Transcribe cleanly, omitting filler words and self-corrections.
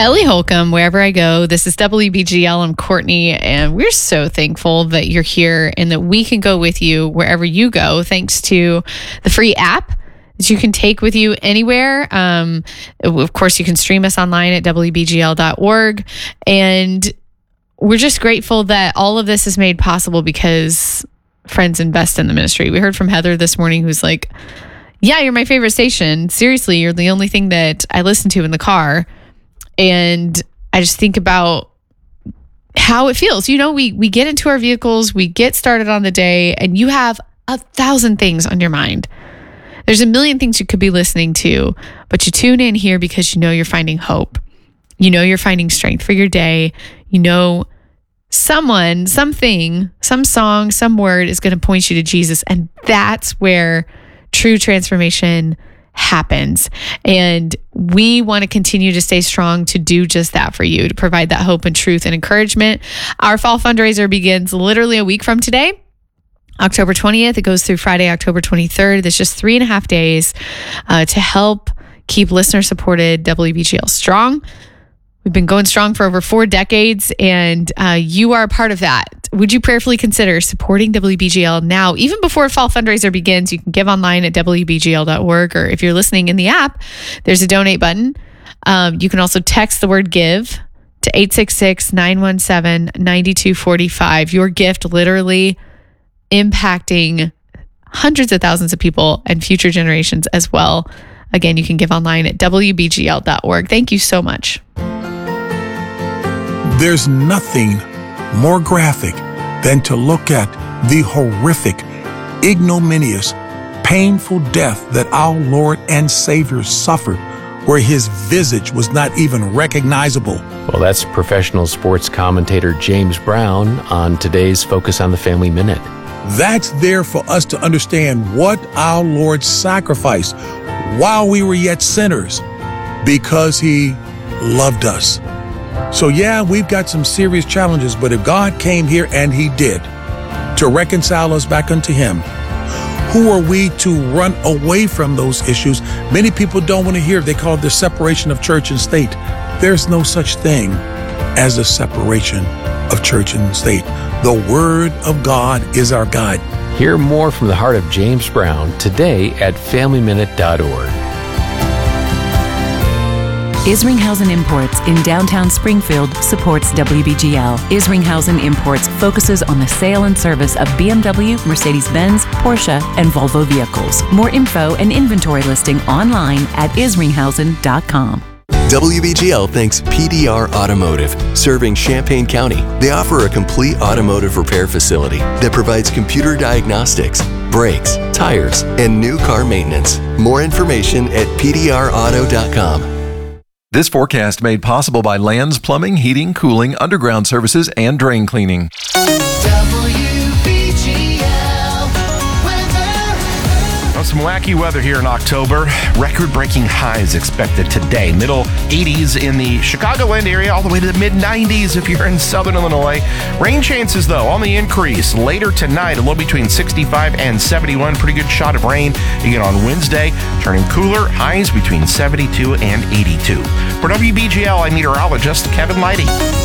Ellie Holcomb, wherever I go. This is WBGL. I'm Courtney, and we're so thankful that you're here and that we can go with you wherever you go, thanks to the free app that you can take with you anywhere. Of course, you can stream us online at WBGL.org. And we're just grateful that all of this is made possible because friends invest in the ministry. We heard from Heather this morning who's like, yeah, you're my favorite station. Seriously, you're the only thing that I listen to in the car. And I just think about how it feels. You know, we get into our vehicles, we get started on the day, and you have 1,000 things on your mind. There's a million things you could be listening to, but you tune in here because you know you're finding hope. You know you're finding strength for your day. You know someone, something, some song, some word is going to point you to Jesus. And that's where true transformation happens. And we want to continue to stay strong to do just that for you, to provide that hope and truth and encouragement. Our fall fundraiser begins literally a week from today, October 20th. It goes through Friday, October 23rd. There's just 3.5 days to help keep listener-supported WBGL strong. We've been going strong for over 4 decades, and you are a part of that. Would you prayerfully consider supporting WBGL now? Even before fall fundraiser begins, you can give online at WBGL.org, or if you're listening in the app, there's a donate button. You can also text the word give to 866-917-9245. Your gift literally impacting hundreds of thousands of people and future generations as well. Again, you can give online at WBGL.org. Thank you so much. There's nothing more graphic than to look at the horrific, ignominious, painful death that our Lord and Savior suffered, where his visage was not even recognizable. Well, that's professional sports commentator James Brown on today's Focus on the Family Minute. That's there for us to understand what our Lord sacrificed while we were yet sinners, because he loved us. So yeah, we've got some serious challenges, but if God came here, and he did, to reconcile us back unto him, who are we to run away from those issues? Many people don't want to hear it. They call it the separation of church and state. There's no such thing as a separation of church and state. The Word of God is our guide. Hear more from the heart of James Brown today at FamilyMinute.org. Isringhausen Imports in downtown Springfield supports WBGL. Isringhausen Imports focuses on the sale and service of BMW, Mercedes-Benz, Porsche, and Volvo vehicles. More info and inventory listing online at isringhausen.com. WBGL thanks PDR Automotive, serving Champaign County. They offer a complete automotive repair facility that provides computer diagnostics, brakes, tires, and new car maintenance. More information at pdrauto.com. This forecast made possible by Lands Plumbing, Heating, Cooling, Underground Services, and Drain Cleaning. Some wacky weather here in October. Record-breaking highs expected today. Middle 80s in the Chicagoland area, all the way to the mid-90s if you're in southern Illinois. Rain chances, though, on the increase. Later tonight, a low between 65 and 71. Pretty good shot of rain again on Wednesday. Turning cooler, highs between 72 and 82. For WBGL, I'm meteorologist Kevin Leidy.